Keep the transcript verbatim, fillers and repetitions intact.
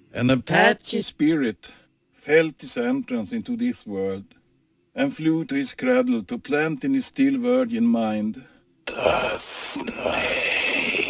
An Apache spirit felt his entrance into this world, and flew to his cradle to plant in his still virgin mind the snake.